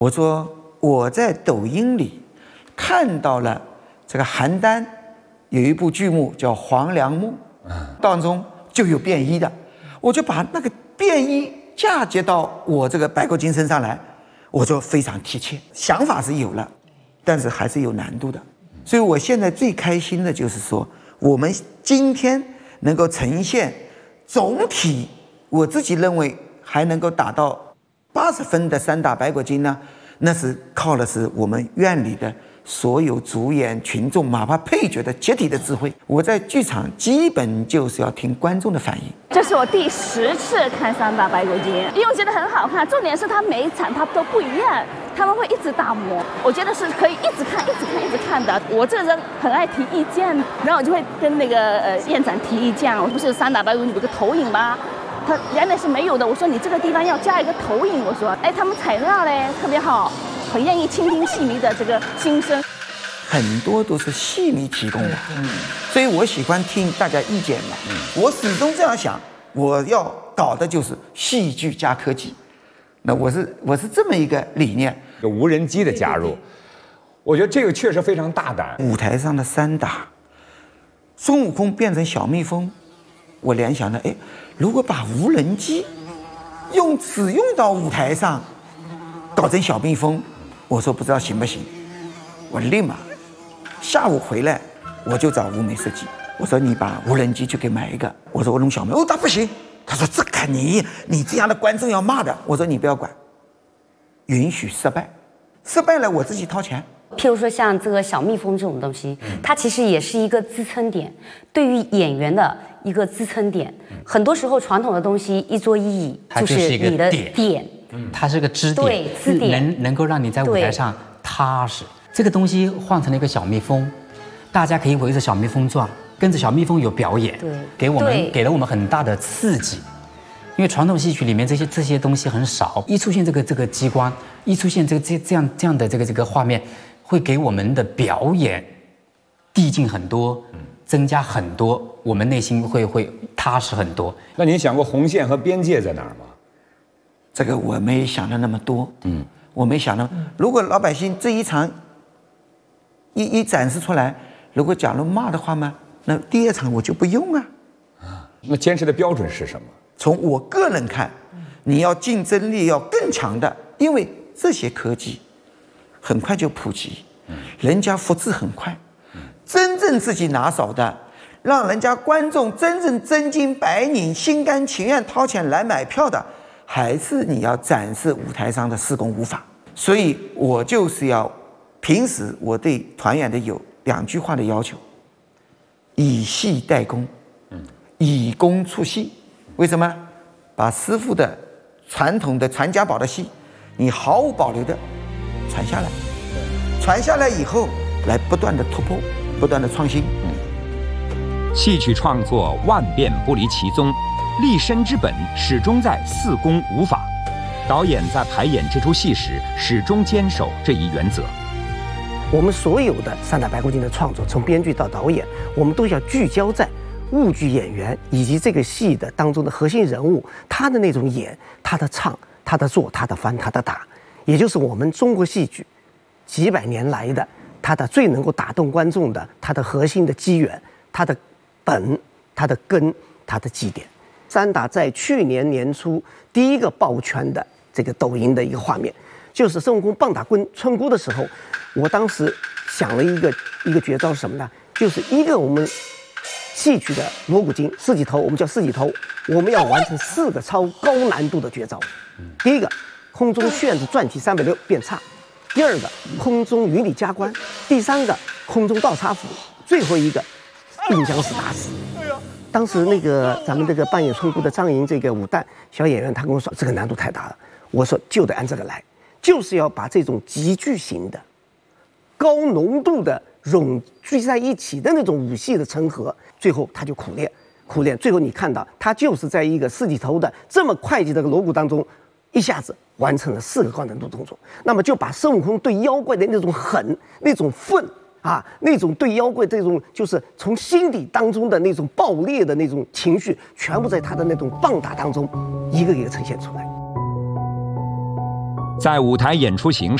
我说我在抖音里看到了这个邯郸有一部剧目叫《黄粱梦》，当中就有便衣的，我就把那个便衣嫁接到我这个白骨精身上来，我就非常贴切。想法是有了，但是还是有难度的。所以我现在最开心的就是说，我们今天能够呈现总体，我自己认为还能够达到80分的三打白骨精呢，那是靠的是我们院里的所有主演群众，哪怕配角的集体的智慧。我在剧场基本就是要听观众的反应。 这是我第10次看三打白骨精，因为我觉得很好看，重点是它每一场它都不一样，他们会一直打磨，我觉得是可以一直看、一直看、一直看的。我这个人很爱提意见，然后我就会跟那个院长提意见。我不是三打白骨精有个投影吗？他原来是没有的，我说你这个地方要加一个投影，我说，哎，他们采纳嘞特别好，很愿意倾听戏迷的这个心声， 很多都是戏迷提供的，所以我喜欢听大家意见嘛。我始终这样想，我要搞的就是戏剧加科技。那我是这么一个理念。 有无人机的加入，我觉得这个确实非常大胆。 舞台上的三打，孙悟空变成小蜜蜂，我联想了，哎，如果把无人机只用到舞台上，搞成小蜜蜂，我说不知道行不行。我立马下午回来，我就找舞美设计，我说你把无人机去给买一个。我说我弄小蜜，他不行，他说这个你这样的观众要骂的。我说你不要管，允许失败了我自己掏钱。 譬如说像这个小蜜蜂这种东西，它其实也是一个支撑点，对于演员的一个支撑点。很多时候传统的东西一桌一椅就是你的点， 它是个支点， 对，支点能够让你在舞台上踏实。这个东西换成了一个小蜜蜂，大家可以围着小蜜蜂转，跟着小蜜蜂有表演，给了我们很大的刺激。因为传统戏曲里面这些东西很少，一出现这个机关，一出现这样的这个画面，会给我们的表演递进很多，增加很多，我们内心会踏实很多。 那您想过红线和边界在哪儿吗？ 这个我没想的那么多，我没想到，如果老百姓这一场一展示出来，如果假如骂的话嘛，那第2场我就不用啊。 那坚持的标准是什么？ 从我个人看，你要竞争力要更强的，因为这些科技很快就普及，人家复制很快，真正自己拿手的，让人家观众真正真金白银、心甘情愿掏钱来买票的，还是你要展示舞台上的施工舞法。所以我就是要，平时我对团员的有2句话的要求：以戏代工，以工出戏。为什么？把师傅的传统的传家宝的戏，你毫无保留的传下来，传下来以后，来不断的突破，不断的创新。 戏曲创作万变不离其宗，立身之本始终在四功五法。导演在排演这出戏时，始终坚守这一原则。 我们所有的三打白骨精的创作，从编剧到导演，我们都要聚焦在舞剧演员以及这个戏的当中的核心人物，他的那种演，他的唱，他的做，他的翻，他的打，也就是我们中国戏剧几百年来的他的最能够打动观众的，他的核心的机缘，他的本，他的根，他的基点。三打在去年年初第一个抱拳的这个抖音的一个画面，就是孙悟空棒打村姑的时候，我当时想了一个绝招是什么呢？就是一个我们戏曲的锣鼓经四级头，我们叫四级头，我们要完成4个超高难度的绝招。第一个，空中旋子转体360变叉；第2个，空中云里加官；第3个，空中倒插斧；最后一个，并将死打死。当时那个咱们这个扮演村姑的张莹这个武旦小演员，他跟我说这个难度太大了，我说就得按这个来，就是要把这种极具型的、高浓度的融聚在一起的那种武戏的成合，最后他就苦练，最后你看到他就是在一个4级头的这么快捷的锣鼓当中，一下子完成了4个高难度动作。那么就把孙悟空对妖怪的那种狠、那种愤啊，那种对妖怪这种就是从心底当中的那种爆裂的那种情绪，全部在他的那种棒打当中一个一个呈现出来。 在舞台演出形式